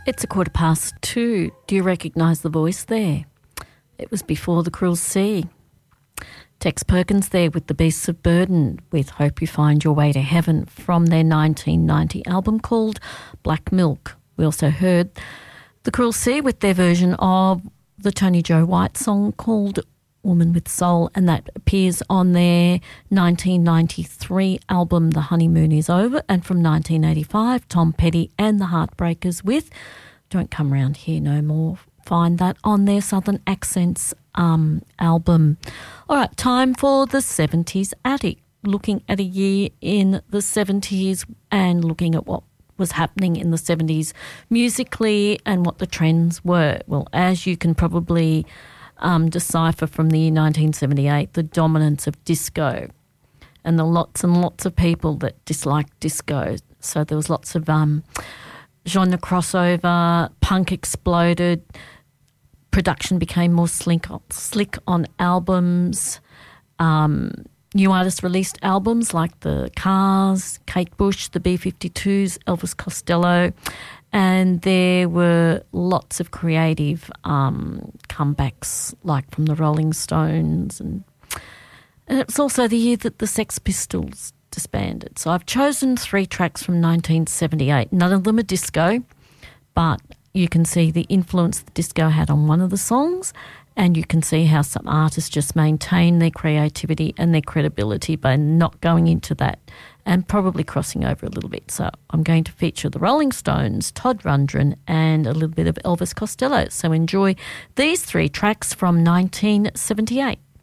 It's 2:15. Do you recognise the voice there? It was before The Cruel Sea. Tex Perkins there with The Beasts of Burden with Hope You Find Your Way to Heaven from their 1990 album called Black Milk. We also heard The Cruel Sea with their version of the Tony Joe White song called Woman with Soul, and that appears on their 1993 album The Honeymoon Is Over, and from 1985 Tom Petty and the Heartbreakers with Don't Come Round Here No More. Find that on their Southern Accents album. All right, time for the 70s Attic, looking at a year in the 70s and looking at what was happening in the 70s musically and what the trends were. Well, as you can probably decipher from the year 1978, the dominance of disco and the lots and lots of people that disliked disco. So there was lots of genre crossover, punk exploded, production became more slick on albums. New artists released albums like the Cars, Kate Bush, the B-52s, Elvis Costello, and there were lots of creative comebacks like from the Rolling Stones. And it was also the year that the Sex Pistols disbanded. So I've chosen 3 tracks from 1978. None of them are disco, but you can see the influence the disco had on one of the songs, and you can see how some artists just maintain their creativity and their credibility by not going into that and probably crossing over a little bit. So I'm going to feature the Rolling Stones, Todd Rundgren, and a little bit of Elvis Costello. So enjoy these 3 tracks from 1978.